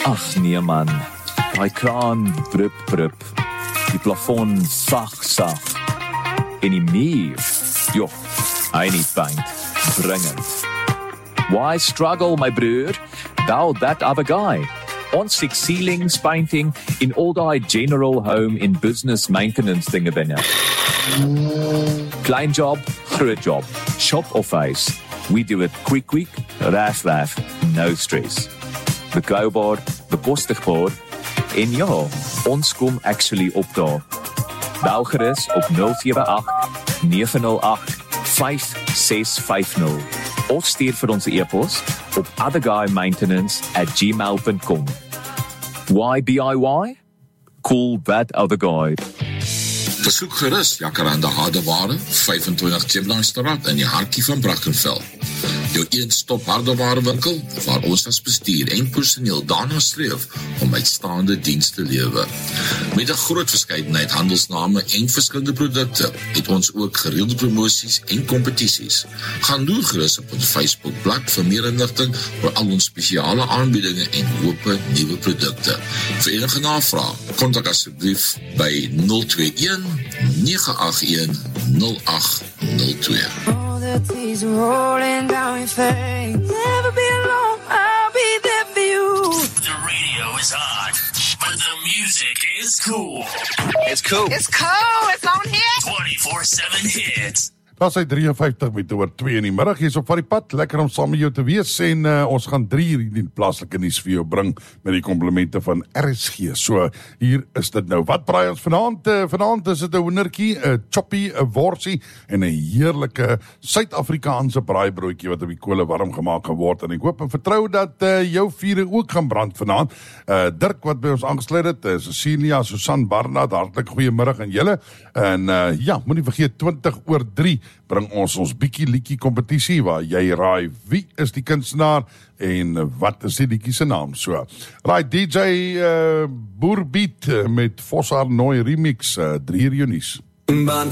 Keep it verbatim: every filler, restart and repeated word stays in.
Ach nee man, die kraan drup drup, die plafon sag sag, en die muur, joh, hy nie paint, dringend. Why struggle my broer, thou that other guy? Ons six ceilings painting in all die general home in business maintenance dinge binne. Klein job, groot job, shop of face, we do it quick quick, raf raf, no stress. Betrouwbaar, bekostigbaar, en ja, ons kom actually op daar. Bel gerus op nul sewe agt nege nul agt vyf ses vyf nul of stuur vir ons e-pos op otherguymaintenance at gmail dot com. Why B I Y? Cool that other guy. Besoek gerus Jacaranda Hardeware, vyfentwintig Chipline-straat in die hartjie van Brackenfell. Jou een-stop hardewarewinkel, waar ons as bestuur en personeel daarna streef om uitstaande diens te lewe. Met 'n groot verskeidenheid handelsname en verskillende produkte, het ons ook gereelde promosies en kompetisies. Gaan loer gerus op ons Facebookblad vir meer inligting oor al ons spesiale aanbiedinge en hoope nuwe produkte. Vir enige navraag, kontak asseblief by nul twee een nege agt een nul agt nul twee. The tears are rolling down your face. Never be alone, I'll be there for you. The radio is hot, but the music is cool. It's cool. It's cool, it's on here. twenty-four seven hits. Dat is hy drieënvyftig met oor twee in die middag, hier is op van die pad, lekker om saam met jou te wees, en uh, ons gaan drie die plaaslike nuus vir jou bring, met die komplimente van R S G, so hier is dit nou. Wat braai ons vanaand? Uh, vanaand is dit 'n hoendertjie, 'n choppie, 'n worsie, en 'n heerlike Suid-Afrikaanse braaibroodjie, wat op die kolle warm gemaak gaan word, en ek hoop en vertrou dat uh, jou vure ook gaan brand vanaand. Uh, Dirk, wat by ons aangesluit het, uh, Cecilia, Susan, Barnard, hartlik goeiemiddag aan julle, en uh, ja, moet nie vergeet, twintig oor drie, bring ons ons Bietjie Liedjie kompetisie, waar jy raai wie is die kunstenaar en wat is die liedjie se naam. So, raai D J uh, Boerbeat met Vos Arnoy remix, uh, drie uur Junis. Want